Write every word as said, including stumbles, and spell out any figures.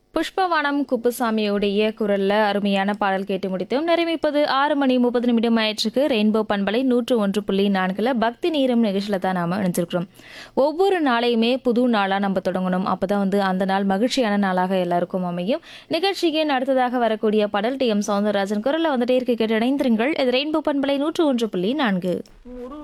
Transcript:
புஷ்பவானம் குப்புசாமியோடைய குரல்ல அருமையான பாடல் கேட்டு முடித்தோம். நிறைவேற்பது ஆறு மணி முப்பது நிமிடம் ஆயிற்றுக்கு ரெயின்போ பண்பலை நூற்று ஒன்று புள்ளி நான்குல பக்தி நீரம் நிகழ்ச்சியில தான் நாம இணைஞ்சிருக்கிறோம். ஒவ்வொரு நாளையுமே புது நாளா நம்ம தொடங்கணும். அப்பதான் வந்து அந்த நாள் மகிழ்ச்சியான நாளாக எல்லாருக்கும் அமையும். நிகழ்ச்சியின் அடுத்ததாக வரக்கூடிய பாடல் டி எம் சௌந்தரராஜன் குரல்ல வந்துட்டே இருக்க கேட்டு இணைந்திருங்கள். இது ரெயின்போ பண்பலை நூற்று ஒன்று புள்ளி நான்கு.